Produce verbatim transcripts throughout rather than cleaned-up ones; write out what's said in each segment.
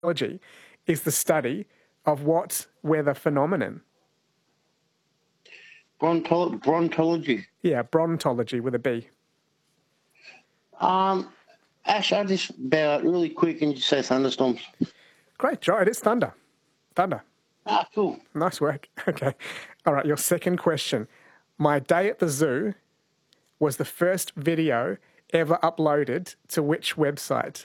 Brontology is the study of what weather phenomenon? Brontolo- brontology. Yeah, brontology with a B. Um, Ash, I just about really quick and just say thunderstorms. Great job. It is thunder. Thunder. Ah, cool. Nice work. Okay. All right, your second question. My day at the zoo was the first video ever uploaded to which website?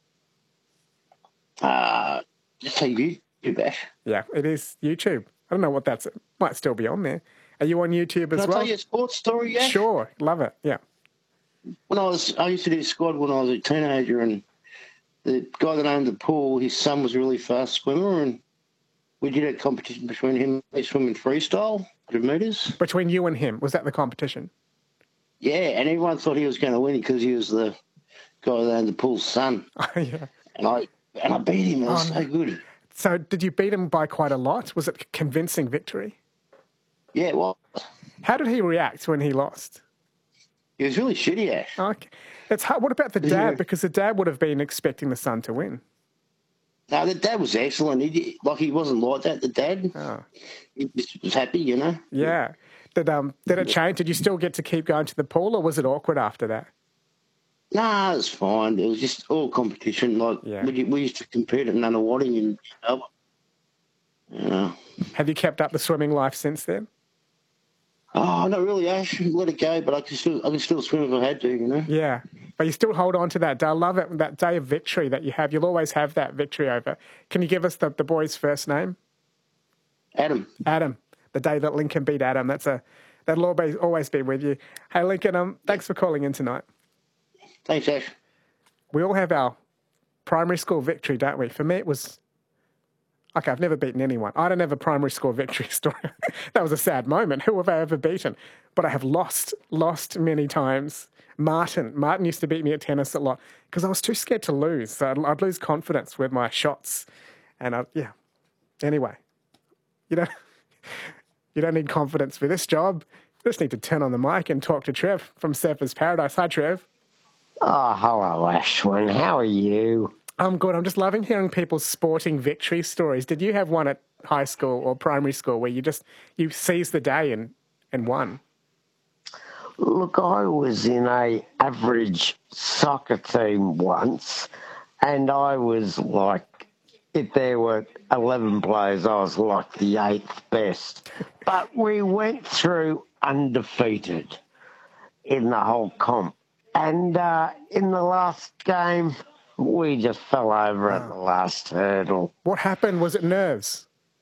Uh, just say YouTube, Ash. Yeah, it is YouTube. I don't know what that's. It might still be on there. Are you on YouTube as Can I well? tell you a sports story, Ash? Sure. Love it. Yeah. When I was, I used to do squad when I was a teenager, and the guy that owned the pool, his son was a really fast swimmer, and we did a competition between him. He swimming freestyle, one hundred metres. Between you and him, was that the competition? Yeah, and everyone thought he was going to win because he was the guy that owned the pool's son. Yeah. And I and I beat him. It was Oh, so no. good. So did you beat him by quite a lot? Was it a convincing victory? Yeah, well, How did he react when he lost? he was really shitty, Ash. Okay. It's hard. What about the Yeah. dad? Because the dad would have been expecting the son to win. No, the dad was excellent. He did, like he wasn't like that. The dad, Oh. he just was happy, you know. Yeah. Did um did it change? Did you still get to keep going to the pool, or was it awkward after that? Nah, it was fine. It was just all competition. Like Yeah. we, we used to compete at Nunawading, and you know, you know. Have you kept up the swimming life since then? Oh, not really, Ash. Let it go, but I can still I can still swim if I had to, you know. Yeah. But you still hold on to that day. I love it, that day of victory that you have. You'll always have that victory over. Can you give us the, the boy's first name? Adam. Adam. The day that Lincoln beat Adam. That's a that'll always always be with you. Hey Lincoln, um, thanks for calling in tonight. Thanks, Ash. We all have our primary school victory, don't we? For me, it was okay. I've never beaten anyone. I don't have a primary school victory story. That was a sad moment. Who have I ever beaten? But I have lost, lost many times. Martin, Martin used to beat me at tennis a lot because I was too scared to lose. So I'd, I'd lose confidence with my shots, and I, yeah. Anyway, you don't, you don't need confidence for this job. You just need to turn on the mic and talk to Trev from Surfers Paradise. Hi, Trev. Oh, hello, Ashwin. How are you? I'm good. I'm just loving hearing people's sporting victory stories. Did you have one at high school or primary school where you just you seized the day and, and won? Look, I was in a average soccer team once, and I was like, if there were eleven players, I was like the eighth best. But we went through undefeated in the whole comp. And uh, in the last game, we just fell over at the last hurdle. What happened? Was it nerves?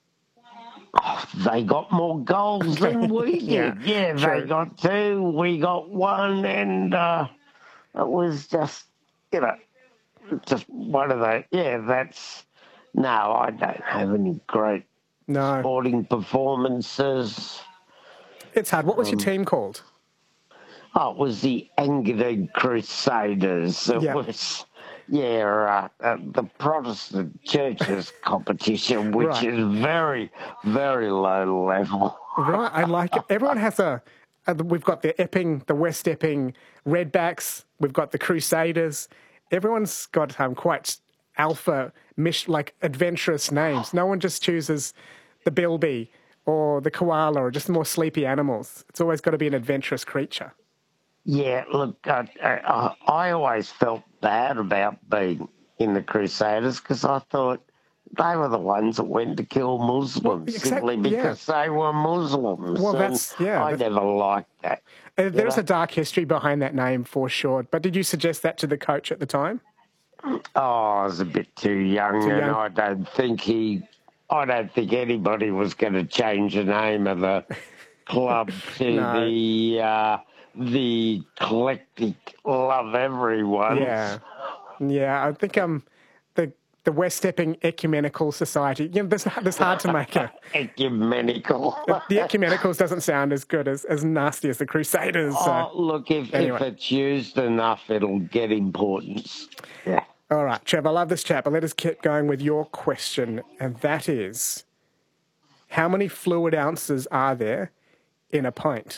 Oh, they got more goals than we did. Yeah, Yeah, true. they got two, we got one, and uh, it was just, you know, just one of those. Yeah, that's, no, I don't have any great No. sporting performances. It's hard. What was your team called? Oh, it was the Engadine Crusaders. It Yeah. was, yeah, uh, uh, the Protestant churches competition, which Right. is very, very low level. Right. I like it. Everyone has a, a. We've got the Epping, the West Epping Redbacks. We've got the Crusaders. Everyone's got um, quite alpha, mish, like adventurous names. No one just chooses the bilby or the koala or just more sleepy animals. It's always got to be an adventurous creature. Yeah, look, uh, uh, I always felt bad about being in the Crusaders because I thought they were the ones that went to kill Muslims Well, exact- simply because they were Muslims. Well, and that's- yeah, I that's- never liked that. Uh, There's know? a dark history behind that name for sure. But did you suggest that to the coach at the time? Oh, I was a bit too young, Too and young. I don't think he. I don't think anybody was going to change the name of the club to No. the uh, the eclectic love everyone. Yeah, yeah. I think um, the the West Epping Ecumenical Society. You know, this this hard to make a. Ecumenical. The Ecumenicals doesn't sound as good as as nasty as the Crusaders. So. Oh, look, if, Anyway. if it's used enough, it'll get importance. Yeah. All right, Trev. I love this chat, but let us keep going with your question, and that is, how many fluid ounces are there in a pint?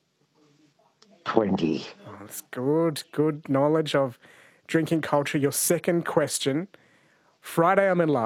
twenty. Oh, that's good, good knowledge of drinking culture. Your second question. Friday, I'm in love.